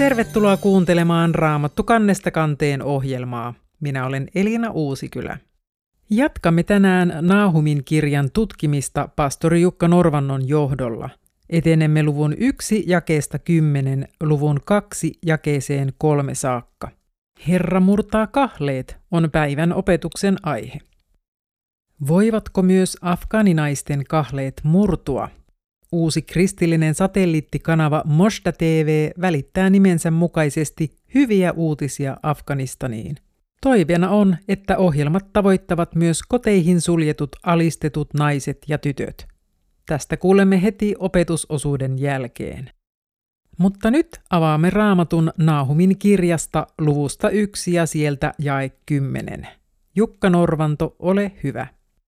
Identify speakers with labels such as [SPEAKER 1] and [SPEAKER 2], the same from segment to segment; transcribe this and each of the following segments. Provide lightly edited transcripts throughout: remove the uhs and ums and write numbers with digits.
[SPEAKER 1] Tervetuloa kuuntelemaan Raamattu kannesta kanteen ohjelmaa. Minä olen Elina Uusikylä. Jatkamme tänään Naahumin kirjan tutkimista pastori Jukka Norvannon johdolla. Etenemme luvun 1 jakeesta 10 luvun 2 jakeeseen 3 saakka. Herra murtaa kahleet on päivän opetuksen aihe. Voivatko myös afgaaninaisten kahleet murtua? Uusi kristillinen satelliittikanava Moshda TV välittää nimensä mukaisesti hyviä uutisia Afganistaniin. Toiveena on, että ohjelmat tavoittavat myös koteihin suljetut alistetut naiset ja tytöt. Tästä kuulemme heti opetusosuuden jälkeen. Mutta nyt avaamme Raamatun Naahumin kirjasta luvusta 1 ja sieltä jae 10. Jukka Norvanto, ole hyvä.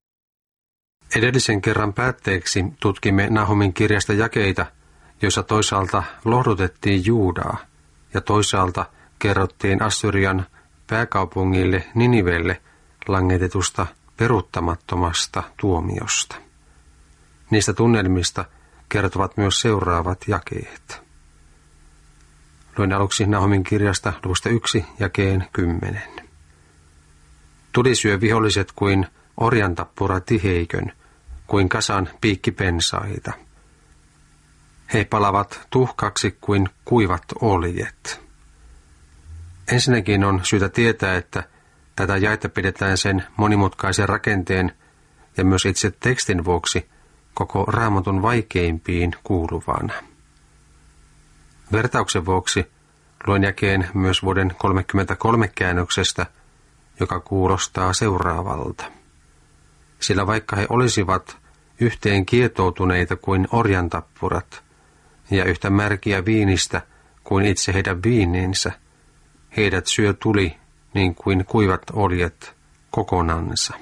[SPEAKER 2] Edellisen kerran päätteeksi tutkimme Naahumin kirjasta jakeita, joissa toisaalta lohdutettiin Juudaa ja toisaalta kerrottiin Assyrian pääkaupungille Ninivelle langetetusta peruuttamattomasta tuomiosta. Niistä tunnelmista kertovat myös seuraavat jakeet. Luen aluksi Naahumin kirjasta luvusta 1 jakeen 10. Tuli syö viholliset kuin orjantappura tiheikön, kuin kasan piikkipensaita. He palavat tuhkaksi kuin kuivat oljet. Ensinnäkin on syytä tietää, että tätä jaetta pidetään sen monimutkaisen rakenteen ja myös itse tekstin vuoksi koko Raamatun vaikeimpiin kuuluvana. Vertauksen vuoksi luen jakeen myös vuoden 1933 käännöksestä, joka kuulostaa seuraavalta. Sillä vaikka he olisivat yhteen kietoutuneita kuin orjantappurat ja yhtä märkiä viinistä kuin itse heidän viininsä, heidät syö tuli niin kuin kuivat oljet kokonansa.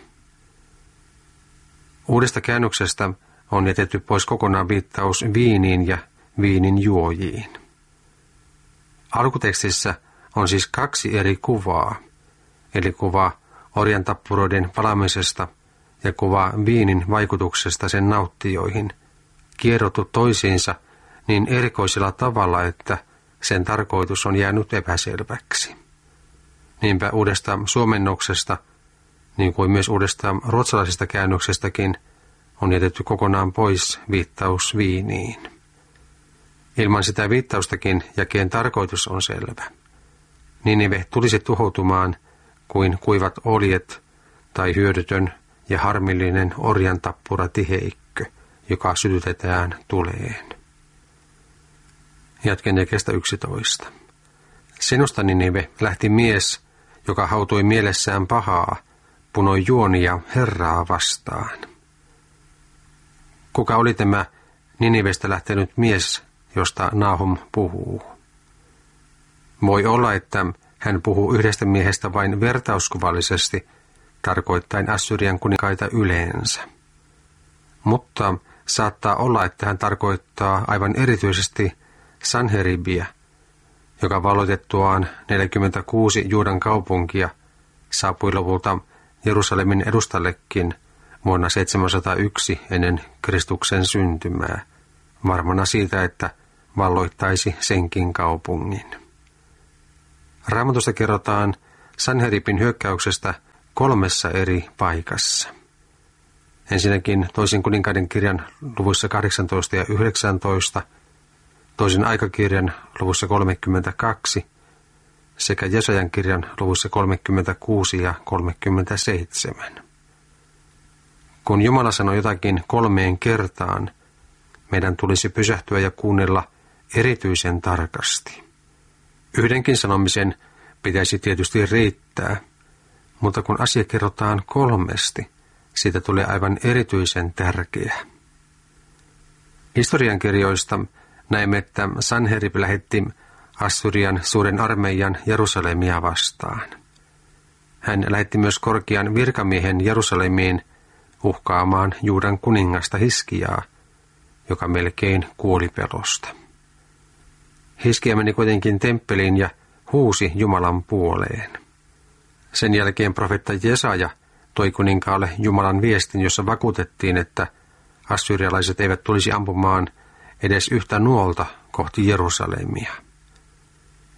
[SPEAKER 2] Uudesta käännöksestä on jätetty pois kokonaan viittaus viiniin ja viinin juojiin. Alkutekstissä on siis 2 eri kuvaa, eli kuva orjantappuroiden palamisesta ja kuva viinin vaikutuksesta sen nauttijoihin, kierrottu toisiinsa niin erikoisella tavalla, että sen tarkoitus on jäänyt epäselväksi. Niinpä uudesta suomennoksesta, niin kuin myös uudesta ruotsalaisesta käännöksestäkin, on jätetty kokonaan pois viittaus viiniin. Ilman sitä viittaustakin jakeen tarkoitus on selvä. Ninive tulisi tuhoutumaan kuin kuivat oljet tai hyödytön ja harmillinen orjantappura tiheikkö, joka sytytetään tuleen. Jatken jakeesta 11. Sinusta, Ninive, lähti mies, joka hautui mielessään pahaa, punoi juonia Herraa vastaan. Kuka oli tämä Ninivestä lähtenyt mies, josta Naahum puhuu? Voi olla, että hän puhuu yhdestä miehestä vain vertauskuvallisesti, tarkoittaen Assyrian kuninkaita yleensä. Mutta saattaa olla, että hän tarkoittaa aivan erityisesti Sanheribia, joka valloitettuaan 46 Juudan kaupunkia saapui lopulta Jerusalemin edustallekin vuonna 701 ennen Kristuksen syntymää, varmana siitä, että valloittaisi senkin kaupungin. Raamatusta kerrotaan Sanheribin hyökkäyksestä 3 eri paikassa. Ensinnäkin toisen kuninkaiden kirjan luvuissa 18 ja 19, toisen aikakirjan luvussa 32 sekä Jesajan kirjan luvuissa 36 ja 37. Kun Jumala sanoi jotakin 3 kertaan, meidän tulisi pysähtyä ja kuunnella erityisen tarkasti. Yhdenkin sanomisen pitäisi tietysti riittää, mutta kun asia kerrotaan 3, siitä tulee aivan erityisen tärkeä. Historiankirjoista näemme, että Sanherib lähetti Assyrian suuren armeijan Jerusalemia vastaan. Hän lähetti myös korkean virkamiehen Jerusalemiin uhkaamaan Juudan kuningasta Hiskiaa, joka melkein kuoli pelosta. Hiskia meni kuitenkin temppeliin ja huusi Jumalan puoleen. Sen jälkeen profeetta Jesaja toi kuninkaalle Jumalan viestin, jossa vakuutettiin, että assyrialaiset eivät tulisi ampumaan edes yhtä nuolta kohti Jerusalemia.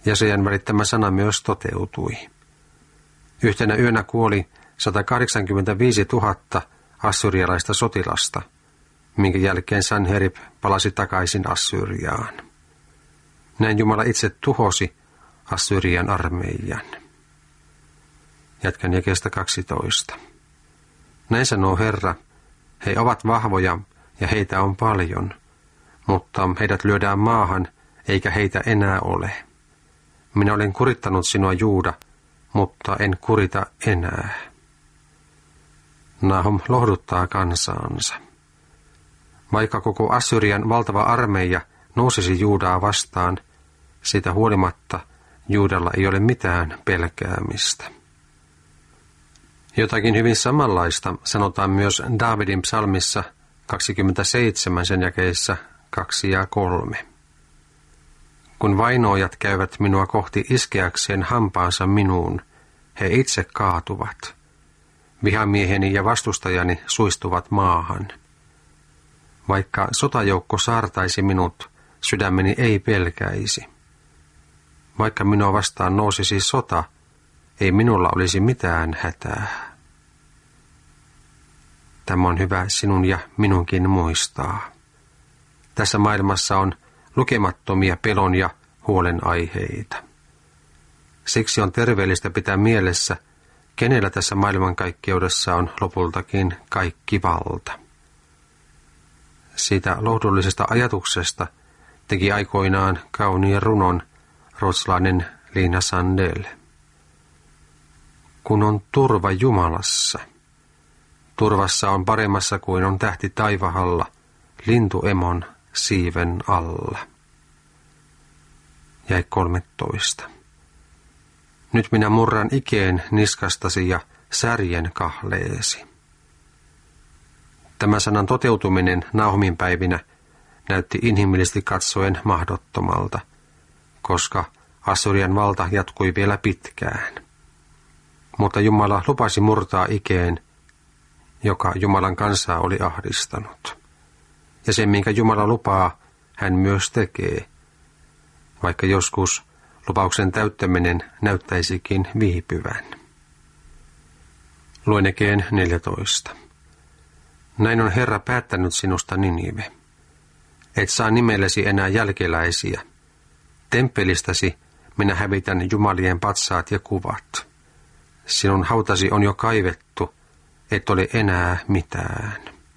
[SPEAKER 2] Jesajan välittämä sana myös toteutui. Yhtenä yönä kuoli 185 000 assyrialaista sotilasta, minkä jälkeen Sanherib palasi takaisin Assyriaan. Näin Jumala itse tuhosi Assyrian armeijan. Jatkan jakeesta 12. Näin sanoo Herra, he ovat vahvoja ja heitä on paljon, mutta heidät lyödään maahan, eikä heitä enää ole. Minä olen kurittanut sinua, Juuda, mutta en kurita enää. Nahum lohduttaa kansaansa. Vaikka koko Assyrian valtava armeija nousisi Juudaa vastaan, siitä huolimatta Juudalla ei ole mitään pelkäämistä. Jotakin hyvin samanlaista sanotaan myös Daavidin psalmissa 27 sen jakeissa 2 ja 3. Kun vainoojat käyvät minua kohti iskeäkseen hampaansa minuun, he itse kaatuvat. Vihamieheni ja vastustajani suistuvat maahan. Vaikka sotajoukko saartaisi minut, sydämeni ei pelkäisi. Vaikka minua vastaan nousisi sota, ei minulla olisi mitään hätää. Tämä on hyvä sinun ja minunkin muistaa. Tässä maailmassa on lukemattomia pelon ja huolen aiheita. Siksi on terveellistä pitää mielessä, kenellä tässä maailmankaikkeudessa on lopultakin kaikki valta. Siitä lohdullisesta ajatuksesta teki aikoinaan kauniin runon ruotsalainen Lina Sandell. Kun on turva Jumalassa, turvassa on paremmassa kuin on tähti taivahalla, lintuemon siiven alla. Jäi 13. Nyt minä murran ikeen niskastasi ja särjen kahleesi. Tämä sanan toteutuminen Nahumin päivinä näytti inhimillisesti katsoen mahdottomalta, koska Assyrian valta jatkui vielä pitkään. Mutta Jumala lupasi murtaa ikeen, joka Jumalan kansaa oli ahdistanut. Ja sen, minkä Jumala lupaa, hän myös tekee, vaikka joskus lupauksen täyttäminen näyttäisikin viipyvän. Luen Ekeen 14. Näin on Herra päättänyt sinusta, Ninive. Et saa nimellesi enää jälkeläisiä. Temppelistäsi minä hävitän jumalien patsaat ja kuvat. Sinun hautasi on jo kaivettu, et ole enää mitään.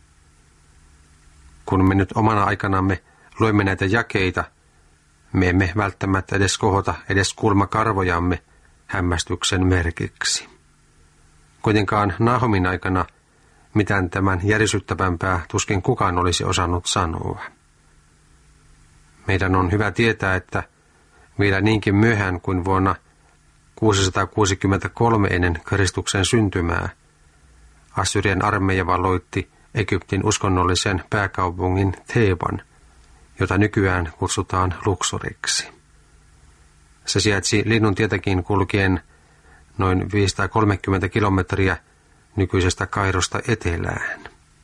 [SPEAKER 2] Kun me nyt omana aikanamme luemme näitä jakeita, me emme välttämättä edes kohota edes kulmakarvojamme hämmästyksen merkiksi. Kuitenkaan Nahumin aikana mitään tämän järisyttävämpää tuskin kukaan olisi osannut sanoa. Meidän on hyvä tietää, että vielä niinkin myöhään kuin vuonna 663 ennen Kristuksen syntymää Assyrian armeija valloitti Egyptin uskonnollisen pääkaupungin Theban, jota nykyään kutsutaan Luxoriksi. Se sijaitsi Linnuntietäkin kulkien noin 530 kilometriä nykyisestä Kairosta etelään.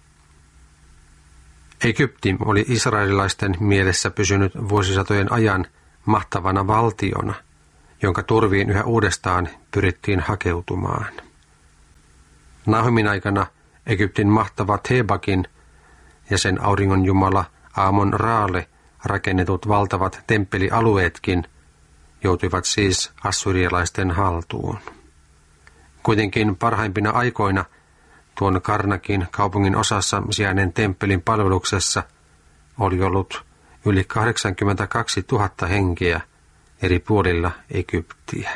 [SPEAKER 2] Egypti oli israelilaisten mielessä pysynyt vuosisatojen ajan mahtavana valtiona, jonka turviin yhä uudestaan pyrittiin hakeutumaan. Nahumin aikana Egyptin mahtava Thebakin ja sen auringonjumala Aamon Raalle rakennetut valtavat temppelialueetkin joutuivat siis assyrialaisten haltuun. Kuitenkin parhaimpina aikoina tuon Karnakin kaupungin osassa sijainneen temppelin palveluksessa oli ollut yli 82 000 henkeä eri puolilla Egyptiä.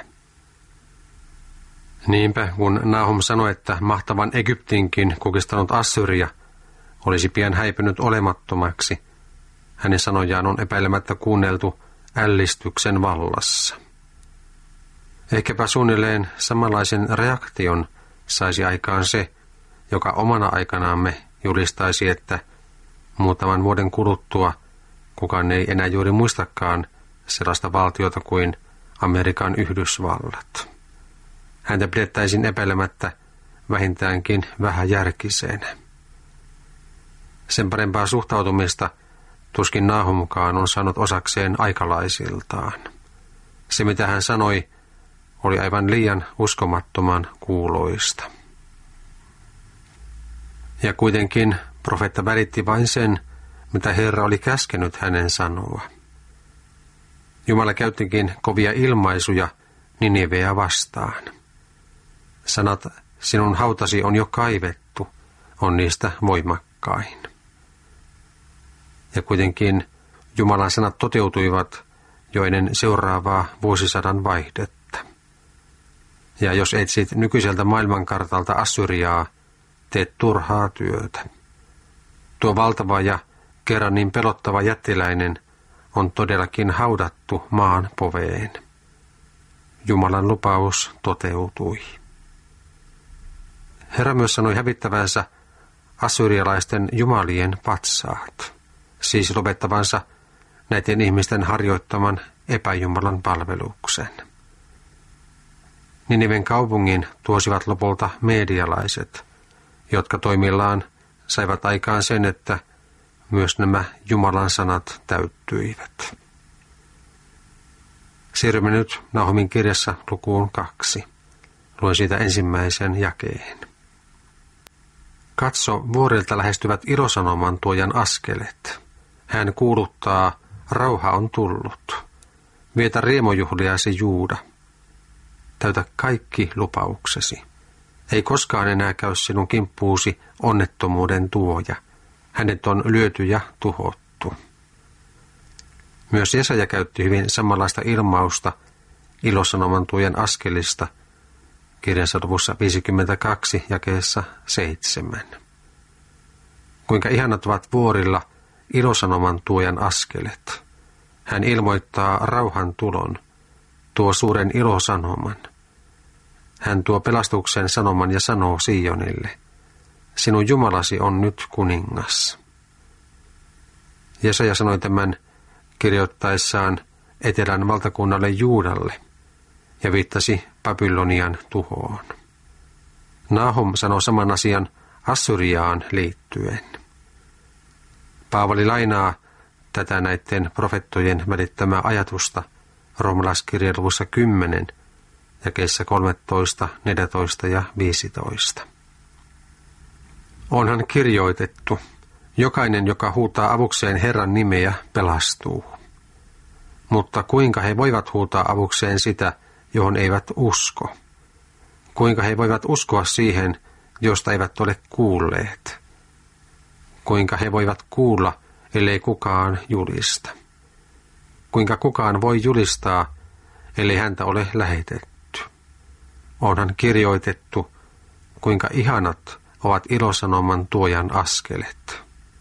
[SPEAKER 2] Niinpä, kun Nahum sanoi, että mahtavan Egyptinkin kukistanut Assyria olisi pian häipynyt olemattomaksi, hänen sanojaan on epäilemättä kuunneltu ällistyksen vallassa. Ehkäpä suunnilleen samanlaisen reaktion saisi aikaan se, joka omana aikanaamme julistaisi, että muutaman vuoden kuluttua kukaan ei enää juuri muistakaan sellaista valtiota kuin Amerikan Yhdysvallat. Häntä pidettäisiin epäilemättä vähintäänkin vähäjärkisenä. Sen parempaa suhtautumista tuskin Nahumkaan on saanut osakseen aikalaisiltaan. Se, mitä hän sanoi, oli aivan liian uskomattoman kuuloista. Ja kuitenkin profeetta välitti vain sen, mitä Herra oli käskenyt hänen sanoa. Jumala käyttikin kovia ilmaisuja Nineveä vastaan. Sanat, sinun hautasi on jo kaivettu, on niistä voimakkain. Ja kuitenkin Jumalan sanat toteutuivat jo ennen seuraavaa vuosisadan vaihdetta. Ja jos etsit nykyiseltä maailmankartalta Assyriaa, teet turhaa työtä. Tuo valtava ja kerran niin pelottava jättiläinen on todellakin haudattu maan poveen. Jumalan lupaus toteutui. Herra myös sanoi hävittävänsä assyrialaisten jumalien patsaat, siis lopettavansa näiden ihmisten harjoittaman epäjumalan palveluksen. Niniven kaupungin tuosivat lopulta medialaiset, jotka toimillaan saivat aikaan sen, että myös nämä Jumalan sanat täyttyivät. Siirrymme nyt Nahumin kirjassa lukuun 2. Luen siitä ensimmäisen jakeen. Katso, vuorilta lähestyvät ilosanoman tuojan askelet. Hän kuuluttaa, rauha on tullut. Vietä riemujuhliasi Juuda. Täytä kaikki lupauksesi. Ei koskaan enää käy sinun kimppuusi onnettomuuden tuoja. Hänet on lyöty ja tuhottu. Myös Jesaja käytti hyvin samanlaista ilmausta ilosanoman tuojan askelista kirjansa luvussa 52 jakeessa 7. Kuinka ihanat ovat vuorilla ilosanoman tuojan askelet. Hän ilmoittaa rauhan tulon, tuo suuren ilosanoman. Hän tuo pelastuksen sanoman ja sanoo Sionille, sinun Jumalasi on nyt kuningas. Jesaja sanoi tämän kirjoittaessaan etelän valtakunnalle Juudalle ja viittasi Babylonian tuhoon. Nahum sanoi saman asian Assyriaan liittyen. Paavali lainaa tätä näiden profettojen välittämää ajatusta roomalaiskirjan luvussa 10, jakeissa 13, 14 ja 15. Onhan kirjoitettu, jokainen, joka huutaa avukseen Herran nimeä, pelastuu. Mutta kuinka he voivat huutaa avukseen sitä, johon eivät usko? Kuinka he voivat uskoa siihen, josta eivät ole kuulleet? Kuinka he voivat kuulla, ellei kukaan julista? Kuinka kukaan voi julistaa, ellei häntä ole lähetetty? Onhan kirjoitettu, kuinka ihanat ovat ilosanoman tuojan askelet.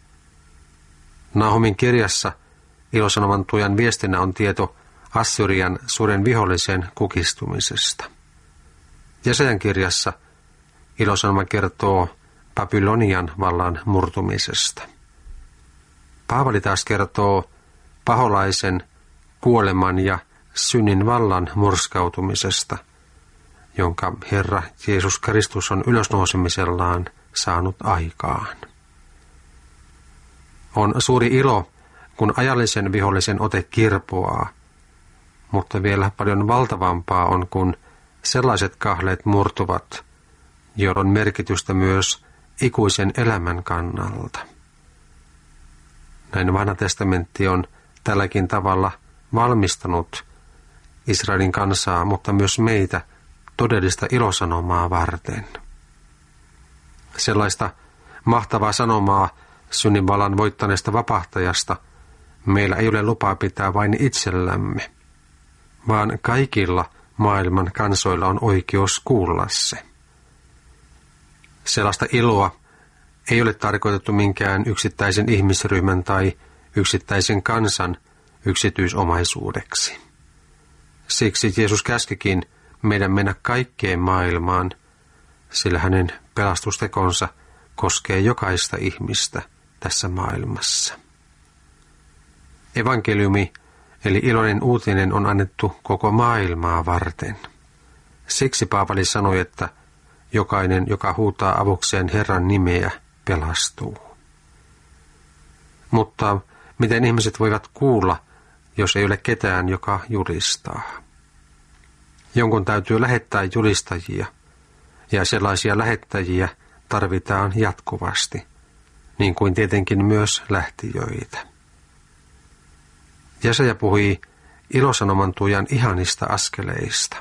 [SPEAKER 2] Nahumin kirjassa ilosanoman tuojan viestinä on tieto Assyrian suuren vihollisen kukistumisesta. Jesajan kirjassa ilosanoma kertoo Babylonian vallan murtumisesta. Paavali taas kertoo paholaisen kuoleman ja synnin vallan murskautumisesta, jonka Herra Jeesus Kristus on ylösnousemisellaan saanut aikaan. On suuri ilo, kun ajallisen vihollisen ote kirpoaa, mutta vielä paljon valtavampaa on, kun sellaiset kahleet murtuvat, joilla on merkitystä myös ikuisen elämän kannalta. Näin Vanha testamentti on tälläkin tavalla valmistanut Israelin kansaa, mutta myös meitä todellista ilosanomaa varten. Sellaista mahtavaa sanomaa synninvallan voittaneesta vapahtajasta meillä ei ole lupaa pitää vain itsellämme, vaan kaikilla maailman kansoilla on oikeus kuulla se. Sellaista iloa ei ole tarkoitettu minkään yksittäisen ihmisryhmän tai yksittäisen kansan yksityisomaisuudeksi. Siksi Jeesus käskikin meidän mennä kaikkeen maailmaan, sillä hänen pelastustekonsa koskee jokaista ihmistä tässä maailmassa. Evankeliumi, eli iloinen uutinen, on annettu koko maailmaa varten. Siksi Paavali sanoi, että jokainen, joka huutaa avukseen Herran nimeä, pelastuu. Mutta miten ihmiset voivat kuulla, jos ei ole ketään, joka julistaa? Jonkun täytyy lähettää julistajia, ja sellaisia lähettäjiä tarvitaan jatkuvasti, niin kuin tietenkin myös lähtijöitä. Jesaja puhui ilosanoman tuojan ihanista askeleista.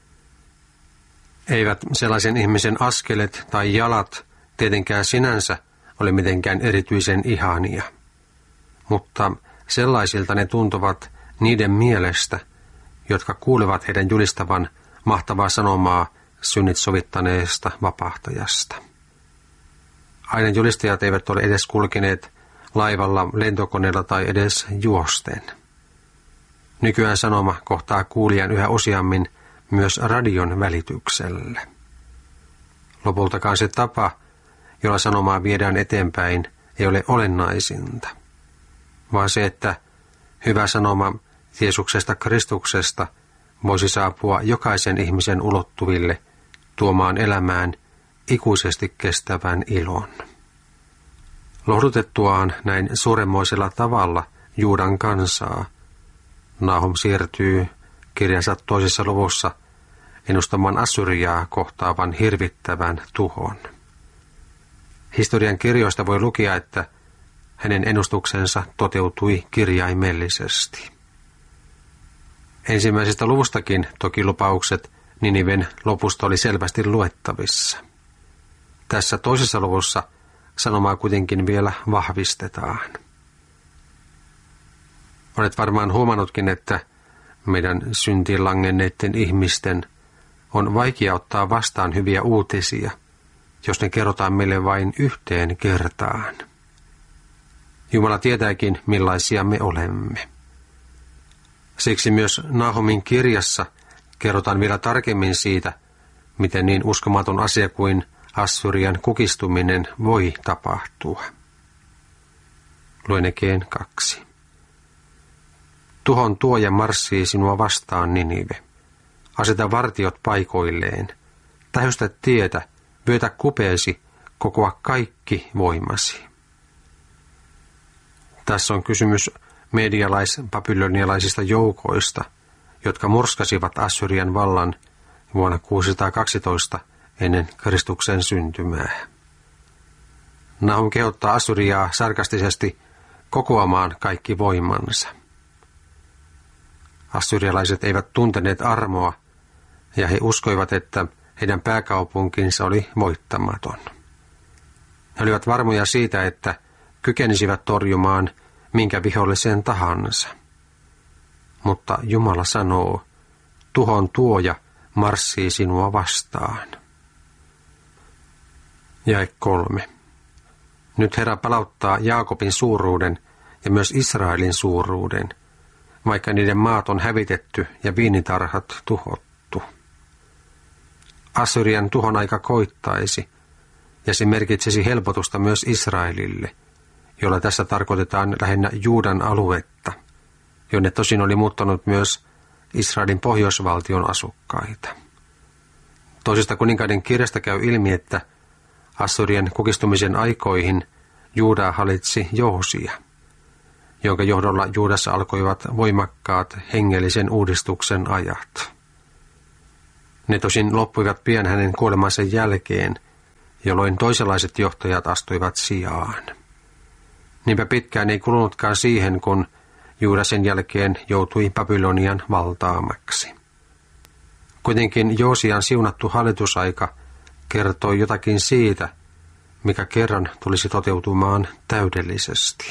[SPEAKER 2] Eivät sellaisen ihmisen askelet tai jalat tietenkään sinänsä ole mitenkään erityisen ihania, mutta sellaisilta ne tuntuvat niiden mielestä, jotka kuulevat heidän julistavan mahtavaa sanomaa synnit sovittaneesta vapahtajasta. Aina julistajat eivät ole edes kulkeneet laivalla, lentokoneella tai edes juosten. Nykyään sanoma kohtaa kuulijan yhä useammin myös radion välityksellä. Lopultakaan se tapa, jolla sanomaa viedään eteenpäin, ei ole olennaisinta, vaan se, että hyvä sanoma Jeesuksesta Kristuksesta voisi saapua jokaisen ihmisen ulottuville tuomaan elämään ikuisesti kestävän ilon. Lohdutettuaan näin suuremmoisella tavalla Juudan kansaa, Nahum siirtyy kirjansa 2. luvussa ennustamaan Assyriaa kohtaavan hirvittävän tuhon. Historian kirjoista voi lukea, että hänen ennustuksensa toteutui kirjaimellisesti. Ensimmäisestä luvustakin toki lupaukset Niniven lopusta oli selvästi luettavissa. Tässä 2. luvussa sanomaa kuitenkin vielä vahvistetaan. Olet varmaan huomannutkin, että meidän syntiin langenneiden ihmisten on vaikea ottaa vastaan hyviä uutisia, jos ne kerrotaan meille vain yhteen kertaan. Jumala tietääkin, millaisia me olemme. Siksi myös Nahumin kirjassa kerrotaan vielä tarkemmin siitä, miten niin uskomaton asia kuin Assyrian kukistuminen voi tapahtua. Luen Ekeen 2. Tuhon tuoja marssii sinua vastaan, Ninive. Aseta vartiot paikoilleen. Tähystä tietä, vyötä kupeesi, kokoa kaikki voimasi. Tässä on kysymys medialais-babylonialaisista joukoista, jotka murskasivat Assyrian vallan vuonna 612 ennen Kristuksen syntymää. Nahum kehottaa Assyriaa sarkastisesti kokoamaan kaikki voimansa. Assyrialaiset eivät tunteneet armoa, ja he uskoivat, että heidän pääkaupunkinsa oli voittamaton. He olivat varmoja siitä, että kykenisivät torjumaan minkä vihollisen tahansa. Mutta Jumala sanoo, tuhon tuoja marssii sinua vastaan. Jae 3. Nyt Herra palauttaa Jaakobin suuruuden ja myös Israelin suuruuden, vaikka niiden maat on hävitetty ja viinitarhat tuhottu. Assyrian tuhon aika koittaisi, ja se merkitsisi helpotusta myös Israelille, jolla tässä tarkoitetaan lähinnä Juudan aluetta, jonne tosin oli muuttanut myös Israelin pohjoisvaltion asukkaita. Toisesta kuninkaiden kirjasta käy ilmi, että Assyrian kukistumisen aikoihin Juudaa hallitsi Johosia, jonka johdolla Juudassa alkoivat voimakkaat hengellisen uudistuksen ajat. Ne tosin loppuivat pian hänen kuolemansa jälkeen, jolloin toisenlaiset johtajat astuivat sijaan. Niinpä pitkään ei kulunutkaan siihen, kun Juuda sen jälkeen joutui Babylonian valtaamaksi. Kuitenkin Joosian siunattu hallitusaika kertoi jotakin siitä, mikä kerran tulisi toteutumaan täydellisesti.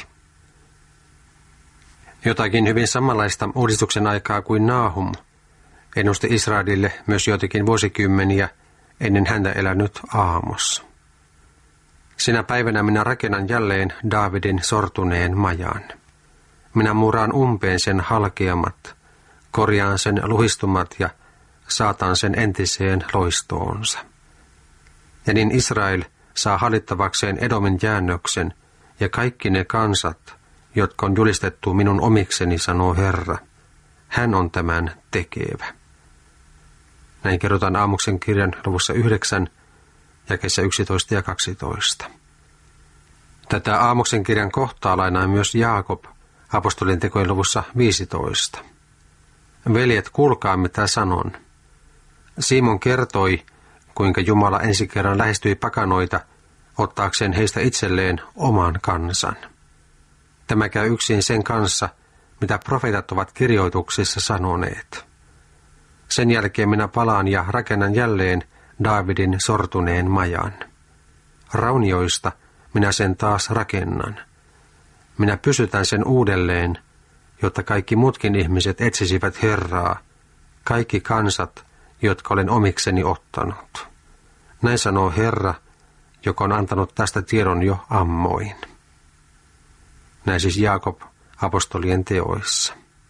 [SPEAKER 2] Jotakin hyvin samanlaista uudistuksen aikaa kuin Nahum ennusti Israelille myös joitakin vuosikymmeniä ennen häntä elänyt Aamos. Sinä päivänä minä rakennan jälleen Daavidin sortuneen majan. Minä muraan umpeen sen halkeamat, korjaan sen luhistumat ja saatan sen entiseen loistoonsa. Ja niin Israel saa hallittavakseen Edomin jäännöksen ja kaikki ne kansat, jotka on julistettu minun omikseni, sanoo Herra. Hän on tämän tekevä. Näin kerrotaan Aamoksen kirjan luvussa 9, jakeissa 11 ja 12. Tätä Aamoksen kirjan kohtaa lainaa myös Jaakob apostolien tekojen luvussa 15. Veljet, kuulkaa mitä sanon. Simon kertoi, kuinka Jumala ensi kerran lähestyi pakanoita ottaakseen heistä itselleen oman kansan. Tämä käy yksin sen kanssa, mitä profeetat ovat kirjoituksissa sanoneet. Sen jälkeen minä palaan ja rakennan jälleen Daavidin sortuneen majan. Raunioista minä sen taas rakennan. Minä pysytän sen uudelleen, jotta kaikki muutkin ihmiset etsisivät Herraa, kaikki kansat, jotka olen omikseni ottanut. Näin sanoo Herra, joka on antanut tästä tiedon jo ammoin. Näin siis Jaakob apostolien teoissa.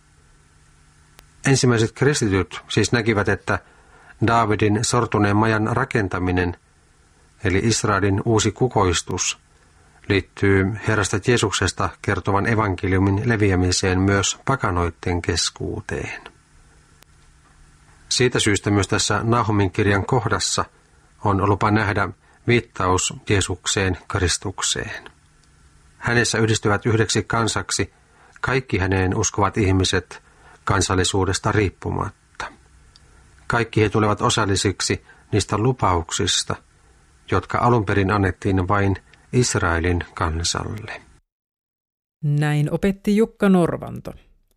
[SPEAKER 2] Ensimmäiset kristityt siis näkivät, että Daavidin sortuneen majan rakentaminen, eli Israelin uusi kukoistus, liittyy Herrasta Jeesuksesta kertovan evankeliumin leviämiseen myös pakanoitten keskuuteen. Siitä syystä myös tässä Naahumin kirjan kohdassa on lupa nähdä viittaus Jeesukseen, Kristukseen. Hänessä yhdistyvät yhdeksi kansaksi kaikki häneen uskovat ihmiset kansallisuudesta riippumatta. Kaikki he tulevat osallisiksi niistä lupauksista, jotka alun perin annettiin vain Israelin kansalle.
[SPEAKER 1] Näin opetti Jukka Norvanto.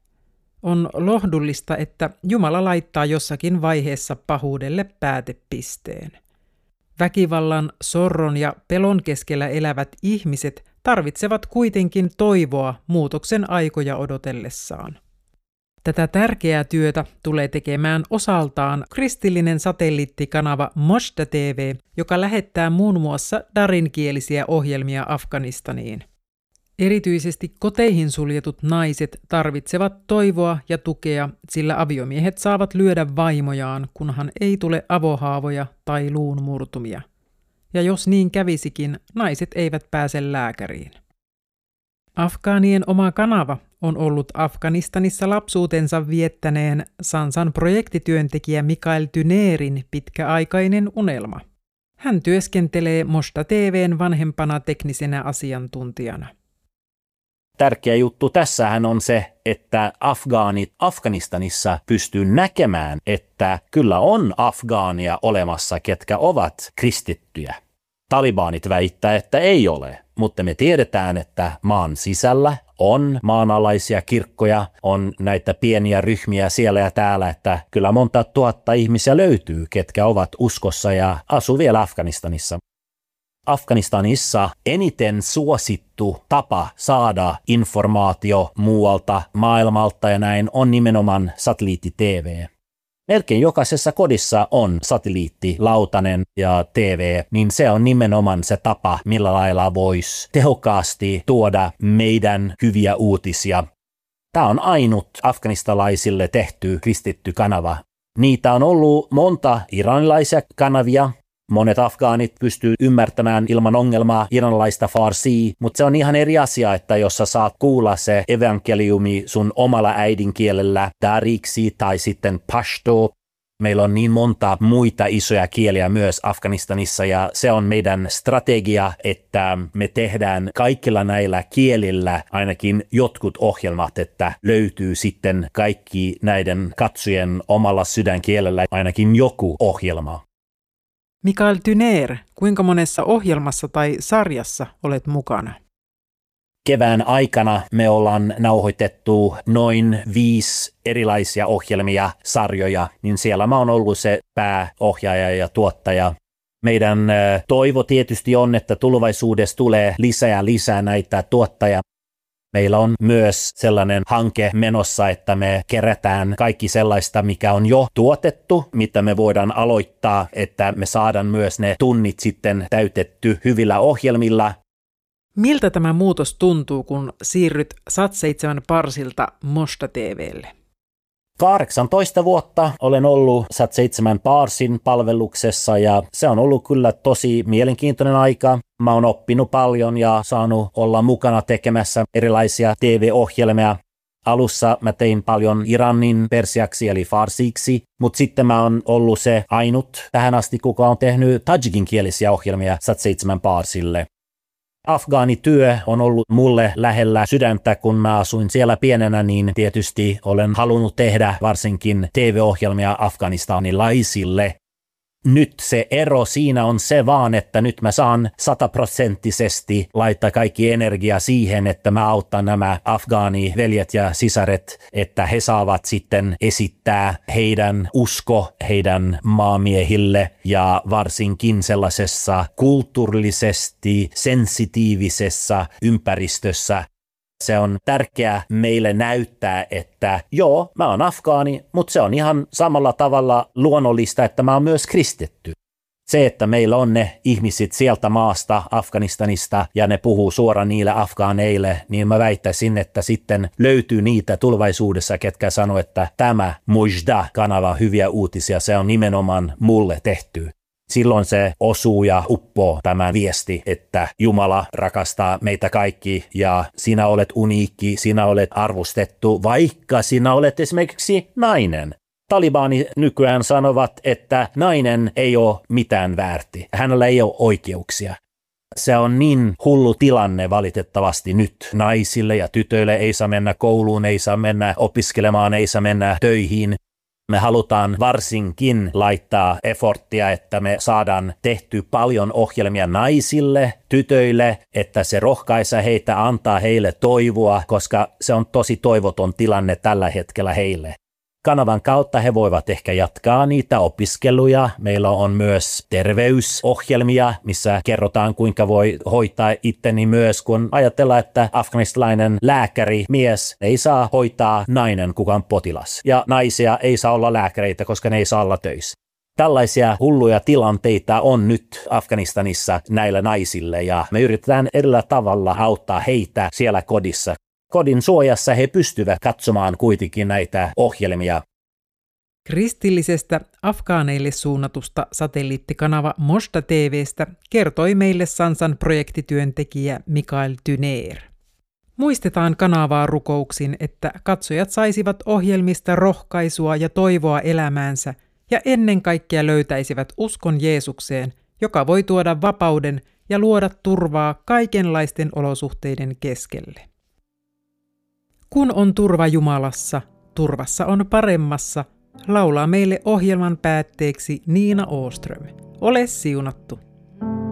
[SPEAKER 1] On lohdullista, että Jumala laittaa jossakin vaiheessa pahuudelle päätepisteen. Väkivallan, sorron ja pelon keskellä elävät ihmiset tarvitsevat kuitenkin toivoa muutoksen aikoja odotellessaan. Tätä tärkeää työtä tulee tekemään osaltaan kristillinen satelliittikanava Moshta TV, joka lähettää muun muassa darinkielisiä ohjelmia Afganistaniin. Erityisesti koteihin suljetut naiset tarvitsevat toivoa ja tukea, sillä aviomiehet saavat lyödä vaimojaan, kunhan ei tule avohaavoja tai luunmurtumia. Ja jos niin kävisikin, naiset eivät pääse lääkäriin. Afgaanien oma kanava on ollut Afganistanissa lapsuutensa viettäneen Sansan projektityöntekijä Mikael Tyneerin pitkäaikainen unelma. Hän työskentelee Moshta TV:n vanhempana teknisenä asiantuntijana.
[SPEAKER 3] Tärkeä juttu tässähän on se, että afgaanit Afganistanissa pystyy näkemään, että kyllä on afgaania olemassa, ketkä ovat kristittyjä. Talibanit väittää, että ei ole, mutta me tiedetään, että maan sisällä on maanalaisia kirkkoja, on näitä pieniä ryhmiä siellä ja täällä, että kyllä monta tuhatta ihmisiä löytyy, ketkä ovat uskossa ja asuu vielä Afganistanissa. Afganistanissa eniten suosittu tapa saada informaatio muualta maailmalta ja näin on nimenomaan satelliitti-TV. Melkein jokaisessa kodissa on satelliitti, lautanen ja TV, niin se on nimenomaan se tapa, millä lailla voisi tehokkaasti tuoda meidän hyviä uutisia. Tämä on ainut afganistalaisille tehty kristitty kanava. Niitä on ollut monta iranilaisia kanavia. Monet afgaanit pystyy ymmärtämään ilman ongelmaa iranilaista farsia, mutta se on ihan eri asia, että jos sä saat kuulla se evankeliumi sun omalla äidinkielellä, dariksi tai sitten pashto. Meillä on niin monta muita isoja kieliä myös Afganistanissa ja se on meidän strategia, että me tehdään kaikilla näillä kielillä ainakin jotkut ohjelmat, että löytyy sitten kaikki näiden katsojien omalla sydänkielellä ainakin joku ohjelma.
[SPEAKER 1] Mikael Tyneer, kuinka monessa ohjelmassa tai sarjassa olet mukana?
[SPEAKER 3] Kevään aikana me ollaan nauhoitettu noin 5 erilaisia ohjelmia, sarjoja, niin siellä mä oon ollut se pääohjaaja ja tuottaja. Meidän toivo tietysti on, että tulevaisuudessa tulee lisää ja lisää näitä tuottajia. Meillä on myös sellainen hanke menossa, että me kerätään kaikki sellaista, mikä on jo tuotettu, mitä me voidaan aloittaa, että me saadaan myös ne tunnit sitten täytetty hyvillä ohjelmilla.
[SPEAKER 1] Miltä tämä muutos tuntuu, kun siirryt Sat7 Parsilta Moshta TV:lle?
[SPEAKER 3] 18 vuotta olen ollut Sat7 Parsin palveluksessa ja se on ollut kyllä tosi mielenkiintoinen aika. Mä oon oppinut paljon ja saanut olla mukana tekemässä erilaisia TV-ohjelmia. Alussa mä tein paljon iranin persiaksi eli farsiksi, mutta sitten mä oon ollut se ainut tähän asti, kuka on tehnyt tajikin kielisiä ohjelmia Sat7 Parsille. Afgaanityö on ollut mulle lähellä sydäntä, kun mä asuin siellä pienenä, niin tietysti olen halunnut tehdä varsinkin TV-ohjelmia afganistanilaisille. Nyt se ero siinä on se vaan, että nyt mä saan 100% laittaa kaikki energia siihen, että mä autan nämä afgaaniveljet ja sisaret, että he saavat sitten esittää heidän usko heidän maamiehille ja varsinkin sellaisessa kulttuurillisesti sensitiivisessä ympäristössä. Se on tärkeää meille näyttää, että joo, mä oon afgaani, mutta se on ihan samalla tavalla luonnollista, että mä oon myös kristitty. Se, että meillä on ne ihmiset sieltä maasta, Afganistanista, ja ne puhuu suoraan niille afgaaneille, niin mä väittäisin, että sitten löytyy niitä tulevaisuudessa, ketkä sanoo, että tämä Mujda-kanava hyviä uutisia, se on nimenomaan mulle tehty. Silloin se osuu ja uppoo tämä viesti, että Jumala rakastaa meitä kaikki ja sinä olet uniikki, sinä olet arvostettu, vaikka sinä olet esimerkiksi nainen. Talibani nykyään sanovat, että nainen ei ole mitään väärti, hänellä ei ole oikeuksia. Se on niin hullu tilanne valitettavasti nyt. Naisille ja tytöille ei saa mennä kouluun, ei saa mennä opiskelemaan, ei saa mennä töihin. Me halutaan varsinkin laittaa efforttia, että me saadaan tehty paljon ohjelmia naisille, tytöille, että se rohkaisee heitä, antaa heille toivoa, koska se on tosi toivoton tilanne tällä hetkellä heille. Kanavan kautta he voivat ehkä jatkaa niitä opiskeluja. Meillä on myös terveysohjelmia, missä kerrotaan kuinka voi hoitaa itteni myös, kun ajatellaan, että afganistalainen lääkäri, mies, ei saa hoitaa nainen kukaan potilas. Ja naisia ei saa olla lääkäreitä, koska ne ei saa olla töissä. Tällaisia hulluja tilanteita on nyt Afganistanissa näillä naisille ja me yritetään erillä tavalla auttaa heitä siellä kodissa. Kodin suojassa he pystyvät katsomaan kuitenkin näitä ohjelmia.
[SPEAKER 1] Kristillisestä afgaaneille suunnatusta satelliittikanava Mojda TV:stä kertoi meille Sansan projektityöntekijä Mikael Tynér. Muistetaan kanavaa rukouksin, että katsojat saisivat ohjelmista rohkaisua ja toivoa elämäänsä ja ennen kaikkea löytäisivät uskon Jeesukseen, joka voi tuoda vapauden ja luoda turvaa kaikenlaisten olosuhteiden keskelle. Kun on turva Jumalassa, turvassa on paremmassa, laulaa meille ohjelman päätteeksi Niina Åström. Ole siunattu!